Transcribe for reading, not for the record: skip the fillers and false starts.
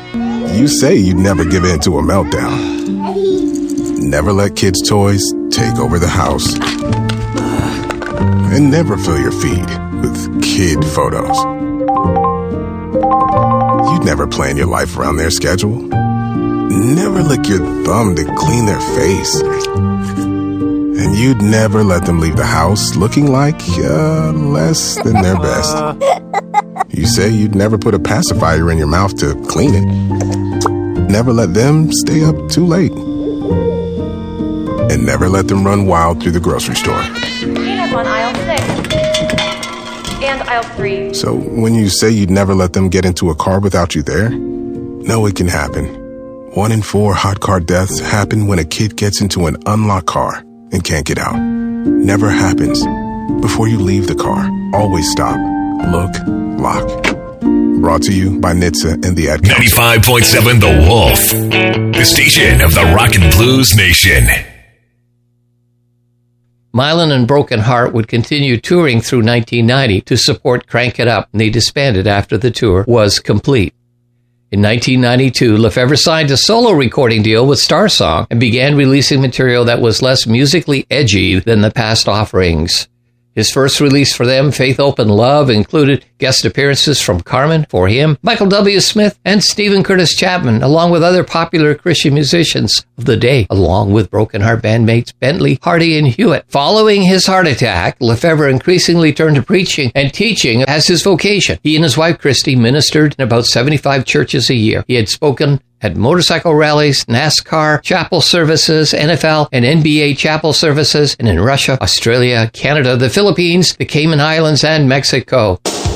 You say you'd never give in to a meltdown. Never let kids' toys take over the house. And never fill your feed with kid photos. You'd never plan your life around their schedule. Never lick your thumb to clean their face. And you'd never let them leave the house looking like less than their best. You say you'd never put a pacifier in your mouth to clean it. Never let them stay up too late. And never let them run wild through the grocery store. Peanuts on aisle 6. And aisle 3. So when you say you'd never let them get into a car without you there, no, it can happen. 1 in 4 hot car deaths happen when a kid gets into an unlocked car and can't get out. Never happens. Before you leave the car, always stop, look, lock. Brought to you by NHTSA and the Ad Council. 95.7 The Wolf, the station of the Rock and Blues Nation. Mylan and Broken Heart would continue touring through 1990 to support Crank It Up, and they disbanded after the tour was complete. In 1992, Lefevre signed a solo recording deal with Star Song and began releasing material that was less musically edgy than the past offerings. His first release for them, Faith Open Love, included guest appearances from Carmen, For Him, Michael W. Smith, and Stephen Curtis Chapman, along with other popular Christian musicians of the day, along with Broken Heart bandmates Bentley, Hardy, and Hewitt. Following his heart attack, Lefevre increasingly turned to preaching and teaching as his vocation. He and his wife, Christy, ministered in about 75 churches a year. He had spoken at motorcycle rallies, NASCAR, chapel services, NFL and NBA chapel services, and in Russia, Australia, Canada, the Philippines, the Cayman Islands, and Mexico.